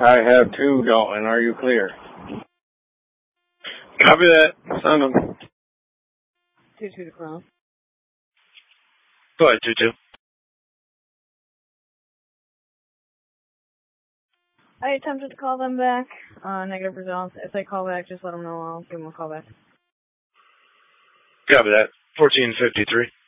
I have two, Dalton. Are you clear? Copy that. Sound them. 2-2 to Crown. Go ahead, 2-2. I attempted to call them back. Negative results. If they call back, just let them know. I'll give them a call back. Copy that. 1453.